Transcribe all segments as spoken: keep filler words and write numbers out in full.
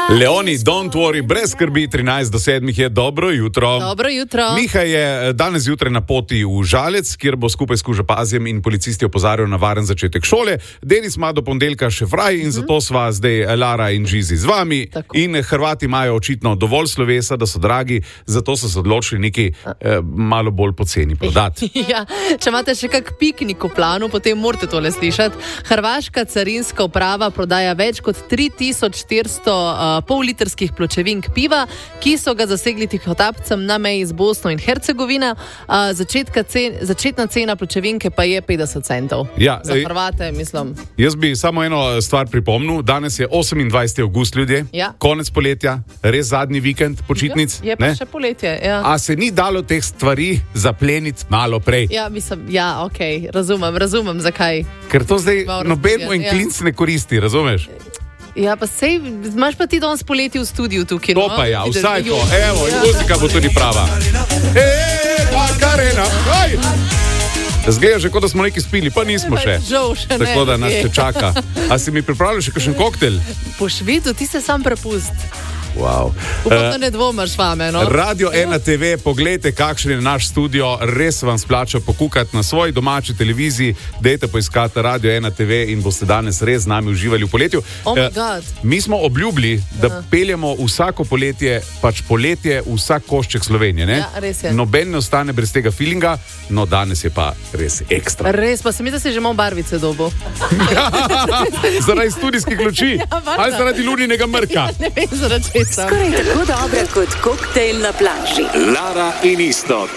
Leoni, don't worry, brez skrbi, trinajst do sedmih je dobro jutro. Dobro jutro. Miha je danes zjutraj na poti v Žalec, kjer bo skupaj s kužapazjem in policisti opozarjajo na varen začetek šole. Denis ima do ponedeljka še fraj in zato sva zdaj Lara in Žizi z vami. Tako. In Hrvati imajo očitno dovolj slovesa, da so dragi, zato so se odločili nekaj eh, malo bolj poceni prodati. Ja, če imate še kak piknik v planu, potem morate tole slišati. Hrvaška carinska uprava prodaja več kot tri tisoč štiristo uh, pollitrskih pločevink piva, ki so ga zasegli tihotapcem na meji z Bosno in Hercegovina. Uh, začetka cen, začetna cena pločevinke pa je petdeset centov. Ja, za Hrvate, mislim. Jaz bi samo eno stvar pripomnil. Danes je osemindvajseti avgust, ljudje. Ja. Konec poletja, res zadnji vikend počitnic. Je pa ne? še poletje, ja. A se ni dalo teh stvari zapleniti malo prej? Ja, mislim, ja, okej, okay, razumem, razumem, zakaj. Ker to zdaj Malo nobeno en razumem, ja. klinc ne koristi, razumeš? Ja, pa sej, imaš pa ti danes poleti v studiu tukaj, To no? pa ja, Vidiš, vsaj to. jo. Evo, in muzika bo tudi prava. Eee, Makarena, aj! Zgleda že, kot da smo nekaj spili, pa nismo še. Žal še ne. Tako da nas še čaka. A si mi pripravljal še kakšen koktel? Boš videl, ti se sam prepust. Wow. Upam, da ne dvomaš vame, no? Radio ena te ve, poglejte, kakšen je naš studio, res vam splača pokukati na svoji domači televiziji, dejte poiskati Radio ena te ve in boste danes res z nami uživali v poletju. Oh my Eh, God. Mi smo obljubili, da peljemo vsako poletje, pač poletje vsak košček Slovenije, ne? Ja, res je. Noben ne ostane brez tega feelinga, no danes je pa res ekstra. Res, pa se mi, da si že imel barvice dobo. Zaradi studijskih luči, valjda. ali zaradi luninega mrka. Ne vem, zaradi česa. Skoraj tako dobra kot koktejl na plaži. Lara in Iztok.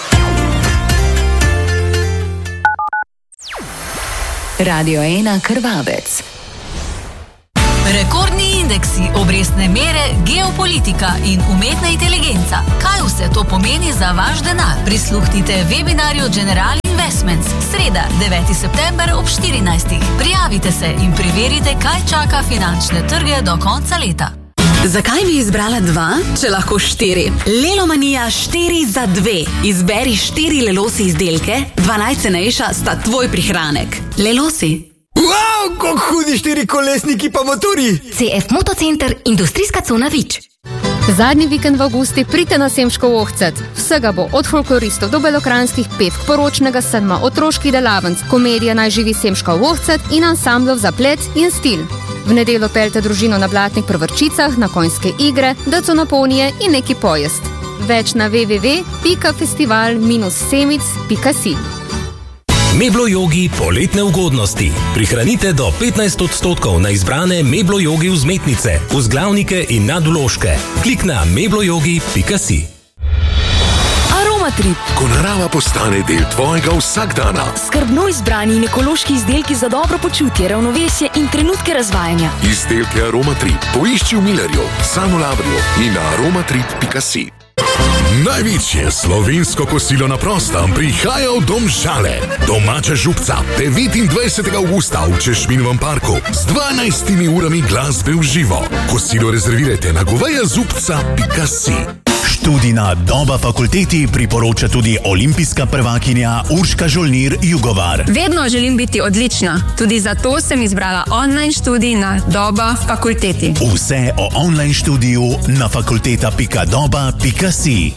Radio ena Krvavec. Rekordni indeksi, obrestne mere, geopolitika in umetna inteligenca. Kaj vse to pomeni za vaš denar? Prisluhnite webinarju General Investments. Sreda, deveti september ob štirinajstih. Prijavite se in preverite, kaj čaka finančne trge do konca leta. Zakaj bi izbrala dva, če lahko štiri? Lelomanija štiri za dve. Izberi štiri Lelosi izdelke, dva najcenejša sta tvoj prihranek. Lelosi. Wow, kako hudi štiri kolesniki pa motori! C F Motocenter, industrijska cona Vič. Zadnji vikend v avgusti pridite na Semškov ohcet. Vsega bo od folkloristov do belokranskih petk, poročnega sedma, otroških delavnic, komedija Naj živi Semškov ohcet in ansamblov za plet in stil. V nedeljo peljte družino na blatnih prvrčicah, na konjske igre, daco naponije in neki pojest. Več na w w w pika festival semic pika si. Meblo Jogi poletne ugodnosti. Prihranite do petnajst odstotkov na izbrane Meblo Jogi vzmetnice, vzglavnike in nadvložke. Klik na meblojogi pika si. Aromatrip. Ko narava postane del tvojega vsakdana. Skrbno izbrani in ekološki izdelki za dobro počutje, ravnovesje in trenutke razvajanja. Izdelke Aromatrip poišči v Millerju, Samolabrju in na aromatrip pika si. Največje slovensko kosilo na prostem prihaja v Domžale. Domača župca devetindvajsetega avgusta v Češminovem parku z dvanajstimi urami glasbe v živo. Kosilo rezervirajte na govejazupca pika si. Študijna doba fakulteti priporoča tudi olimpijska prvakinja Urška Žolnir Jugovar. Vedno želim biti odlična. Tudi zato sem izbrala online študij na Doba fakulteti. Vse o online študiju na fakulteta pika doba pika si.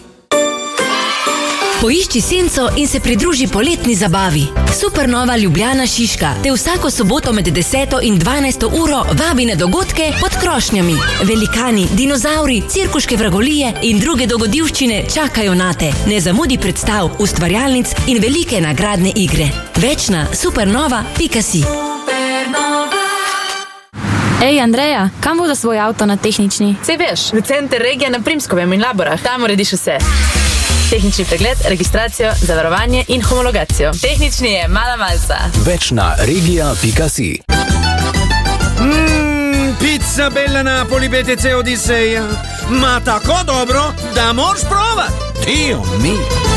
Poišči senco in se pridruži poletni zabavi. Supernova Ljubljana Šiška te vsako soboto med deseto in dvanajsto uro vabi na dogodke pod krošnjami. Velikani, dinozauri, cirkuške vragolije in druge dogodivščine čakajo nate. Ne zamudi predstav, ustvarjalnic in velike nagradne igre. Več na supernova pika si. Ej, Andreja, kam bo za svoj avto na tehnični? Sej veš, v center regije na Primskovem in Laborah. Tam urediš vse. Tehnični pregled, registracijo, zavarovanje in homologacijo. Tehnični je mala malca. Več na regija pika si. Mmm, pizza Bella Napoli B T C Odiseja. Ma tako dobro, da moraš provat. Dio mi.